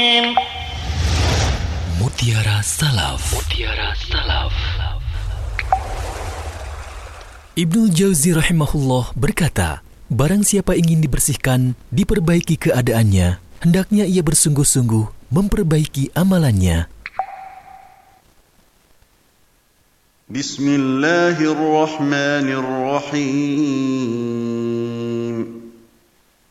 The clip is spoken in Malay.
Mutiara Salaf. Ibnul Jauzi rahimahullah berkata, barang siapa ingin dibersihkan, diperbaiki keadaannya, hendaknya ia bersungguh-sungguh memperbaiki amalannya. Bismillahirrahmanirrahim.